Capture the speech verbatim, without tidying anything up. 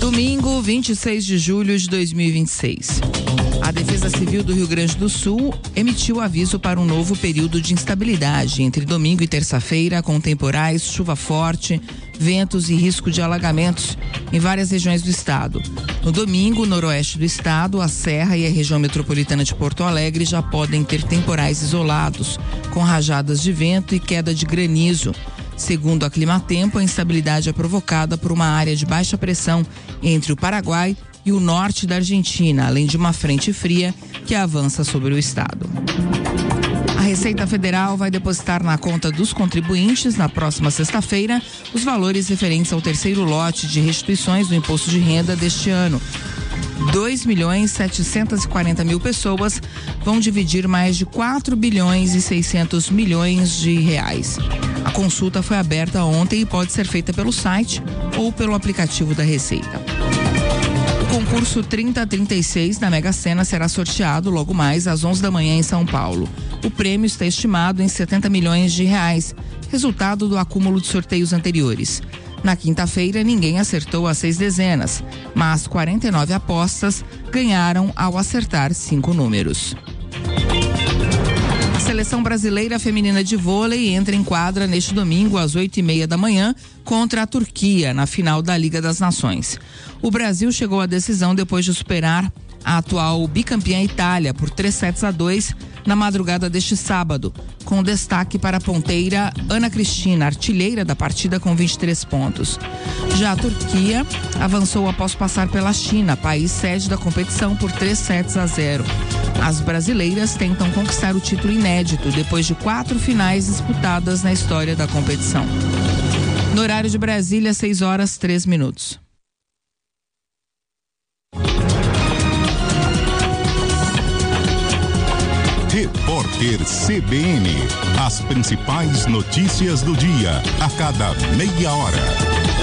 Domingo, vinte e seis de julho de dois mil e vinte e seis. A Defesa Civil do Rio Grande do Sul emitiu aviso para um novo período de instabilidade entre domingo e terça-feira, com temporais, chuva forte, ventos e risco de alagamentos em várias regiões do estado. No domingo, o noroeste do estado, a Serra e a região metropolitana de Porto Alegre já podem ter temporais isolados, com rajadas de vento e queda de granizo. Segundo a Climatempo, a instabilidade é provocada por uma área de baixa pressão entre o Paraguai e o norte da Argentina, além de uma frente fria que avança sobre o estado. A Receita Federal vai depositar na conta dos contribuintes, na próxima sexta-feira, os valores referentes ao terceiro lote de restituições do imposto de renda deste ano. dois milhões setecentos e quarenta mil pessoas vão dividir mais de quatro bilhões e seiscentos milhões de reais. A consulta foi aberta ontem e pode ser feita pelo site ou pelo aplicativo da Receita. O concurso trinta trinta e seis da Mega Sena será sorteado logo mais às onze da manhã em São Paulo. O prêmio está estimado em setenta milhões de reais, resultado do acúmulo de sorteios anteriores. Na quinta-feira, ninguém acertou as seis dezenas, mas quarenta e nove apostas ganharam ao acertar cinco números. A seleção brasileira feminina de vôlei entra em quadra neste domingo às oito e meia da manhã contra a Turquia, na final da Liga das Nações. O Brasil chegou à decisão depois de superar a atual bicampeã Itália por três sets a dois na madrugada deste sábado, com destaque para a ponteira Ana Cristina, artilheira da partida com vinte e três pontos. Já a Turquia avançou após passar pela China, país sede da competição, por três sets a zero. As brasileiras tentam conquistar o título inédito depois de quatro finais disputadas na história da competição. No horário de Brasília, seis horas, três minutos. Repórter C B N. As principais notícias do dia, a cada meia hora.